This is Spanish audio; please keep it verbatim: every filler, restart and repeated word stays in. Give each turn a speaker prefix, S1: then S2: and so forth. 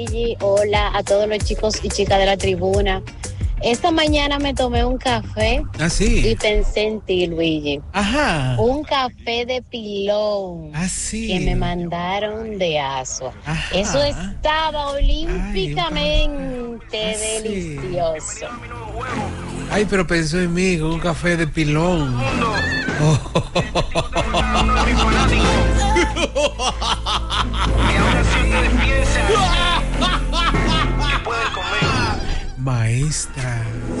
S1: Hola a todos los chicos y chicas de la tribuna. Esta mañana me tomé un café
S2: Ah, sí.
S1: y pensé en ti, Luigi.
S2: Ajá.
S1: Un café de pilón
S2: Ah, sí.
S1: que me mandaron de Asua.
S2: Ajá.
S1: Eso estaba olímpicamente
S2: Ay, ah, sí.
S1: delicioso.
S2: Ay, pero pensó en mí con un café de pilón. Oh. Maestra.